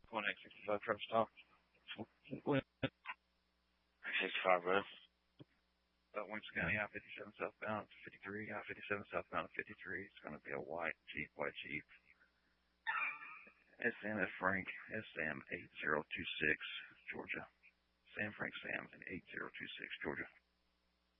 Going X65 truck stop. 65, bro. Williams County, I-57 southbound, 53, I-57 southbound, 53. It's going to be a white Jeep. SMF Frank, SM 8026, Georgia. Sam Frank Sam in 8026, Georgia.